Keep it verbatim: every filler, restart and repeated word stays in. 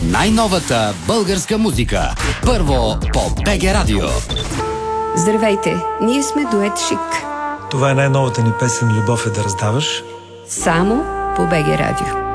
Най-новата българска музика. Първо по БГ Радио. Здравейте, ние сме дует Шик. Това е най-новата ни песен "Любов е да раздаваш". Само по БГ Радио.